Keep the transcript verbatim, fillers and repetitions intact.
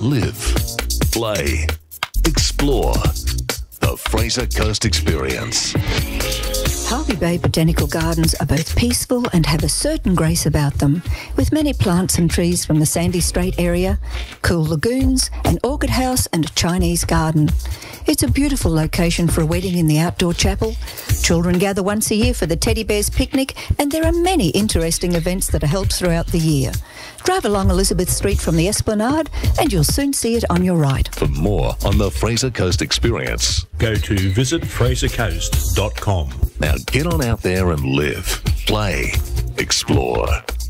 live, play, explore. The Fraser Coast Experience. Hervey Bay Botanical Gardens are both peaceful and have a certain grace about them, with many plants and trees from the Sandy Strait area, cool lagoons, an orchid house and a Chinese garden. It's a beautiful location for a wedding in the outdoor chapel. Children gather once a year for the Teddy Bears picnic, and there are many interesting events that are held throughout the year. Drive along Elizabeth Street from the Esplanade and you'll soon see it on your right. For more on the Fraser Coast Experience, go to visit fraser coast dot com. Now get on out there and live, play, explore.